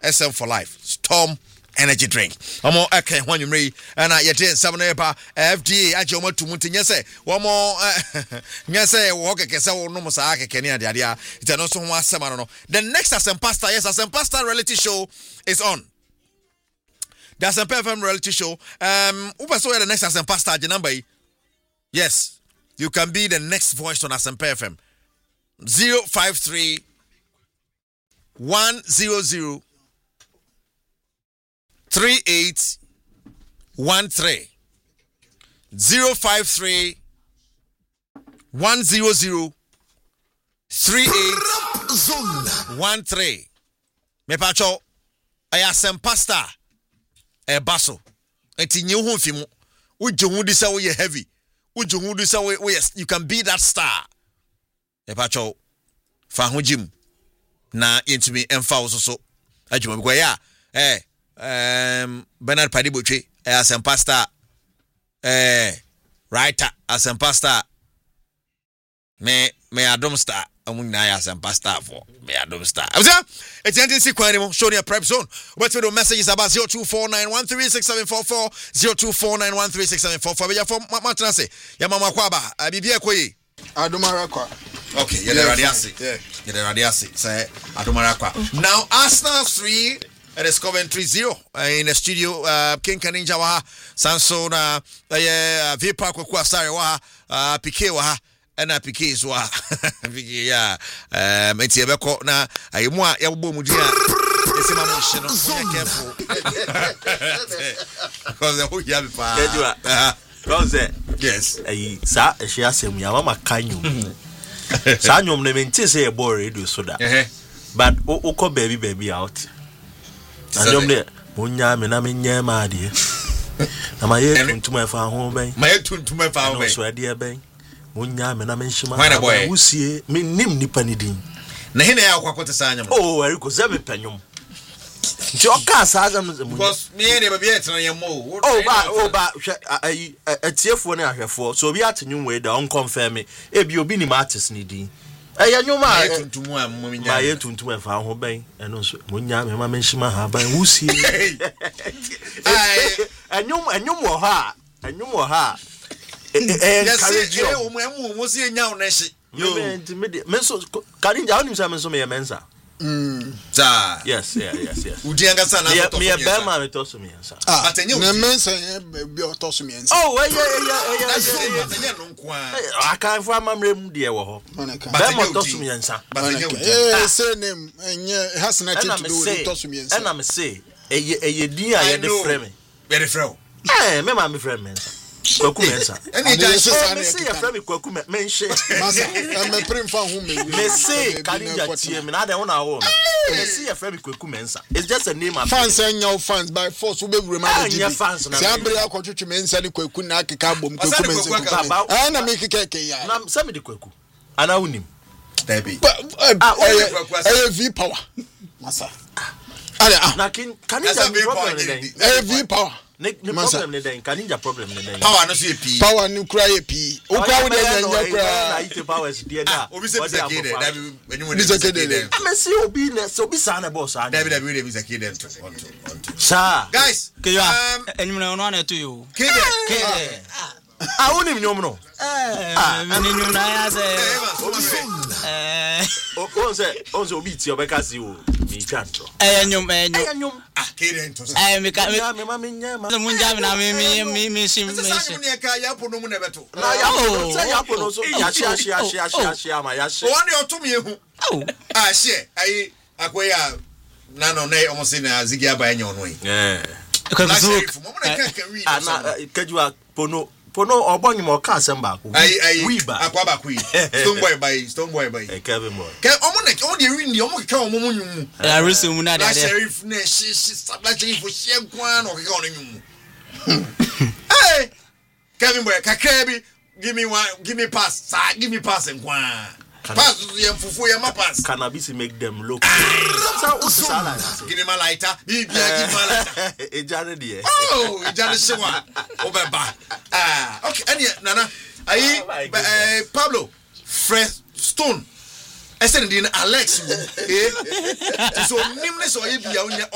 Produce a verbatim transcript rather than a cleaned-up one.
S M for life. Storm energy drink. Omo okay when you ready and I yet seven eba F D A ajomo to muti nyese one more nyese walk kesa wo no musa akeke ne ade ade a it no so ho asema no. The next Asem Pastor, yes, Asem Pastor reality show is on. The Asem F M reality show. Um upa so the next Asem Pastor number. Yes, you can be the next voice on Asem F M. zero five three one zero zero three eight one three zero five three one zero zero three eight one three. Me pacho I Asem Pastor e baso enti nyi ho fi mu ujo hu di say we heavy ujo hu di say we you can be that star me pacho fa ho jim na yentumi emfa wo so adwuma bi kwa ya eh um Bernard Padibotwe Asem Pastor eh writer Asem Pastor me me Adom Star amun na Asem Pastor for me Adom Star abza etiantin si kwani mo show your prep zone what we do messages about zero two four nine one three six seven four four zero two four nine one three six seven four four be ya for matna say ya mama kwaba abibia ekoyi Adomara kwa. Okay, you're the radiasi. Yeah. You're the radiasi. Say Adomara kwa. Now Arsenal three it is Coventry zero uh, in the studio. Uh, King Kaninja wa Sanso na uh, Vipa kwa kwa sare wa uh, Piqué wa na Piqué is wa Piqué ya um enti ebeko na ayemu a yabo mu dia ese ma mo hye no careful because the whole year pa Cause yes eh sa ehia asem ya mama kanyo sa nyom ne mente say e bore radio so da but o ko baby baby out anyom ne munya me na menye ma ade na ma ye tuntum efa ho ben ma ye tuntum efa ho ben so ade ben munya me na menhima usie me nim nipa ni din na hina ya akwakote sa anyam oh eri ko ze me panyom Joka saza mu because me e be be tena yemo oh ba oh ba hwe atiefo na ahwefo so obi atenyu we da on confirm me e bi obi ni artist ni din e ya nyoma ma tuntum a mo nya ma ye tuntum e fa ho ben eno so mo nya me ma menhima ha ban wusie ai enyum enyum wo ha enyum wo ha e encourage you o mo emu mo si nya o na hye yo me so Karinja onim sa me so me mensa Mm. Ta. Yes, yeah, yes, yes. Udianga sana to me be ma me to so me nsa. Ah, but enye na mensa be to so me nsa. Oh, yeah, yeah, yeah, yeah. But enye no nko a. I can for amamre mu de wo ho. Be ma to so me nsa. But enye eh say name enye has nothing to do with to so me nsa. And am say eye eye din a ye de frɛ me. Be de frɛ o. Eh, me ma me frɛ me nsa. Kwaku mensa. Any just me say ya frɛ me kwaku me menhye. Masa, me prim fa ho me. Me say Karinja tie me na de ho na wo. Me say ya frɛ me kwaku mensa. It's just a name. Fans and fans by force we be remember. Yeah, fans na. Say abri akotwetwe mensa ni kwaku na akeka bom kwaku mensa. Ah na me keke ya. Na say me de kwaku. Ana wonim. There be. Ah, eh V power. Masa. Ah, na kin Karinja problem ne. Eh V power. Ne problem ne den Karinja problem ne den power no so e pi power no kra e pi o kra wo de nya kra na ite powers de na obi se bisake de da bi enyu ne bisake de am see obi ne so obi sa na boss an da bi da bi de bisake de on on sa guys um enyu na no na to you kede kede ah woni mnyom no eh me nyu na ya se eh o se o se obi ti obeka si o mi chanto eh nyum eh nyum ah kede nto eh me ka me ma me nya ma mu nja me na me me me me sim me sim ne ka ya po no mu ne beto na ya po se ya po no so ya shi shi shi shi shi ama ya shi o ne otum yehu ah she ai akoya na no na omo se na zigi aba nya ono yi eh ka so mo na ka ka wi ana kajua pono pono obonyi mo ka asem ba ko wi ba akwa ba ko yi stone boy by stone boy by e Kevin boy ke omo na o de wi ni omo ka omo mu nyum ya resu mu na de de sheriff na shi shi sabla sheriff shi kwa no ka ono nyum hey Kevin boy kakra bi give me one give me pass sa give me pass en kwa pass you fufu you ma pass cannabis make them look so sala give me my lighter bi bi give me my lighter e jare de oh e jare shewa obeba ah okay any nana ayi eh Pablo fresh stone ese ndi Alex eh so nimne so ye bia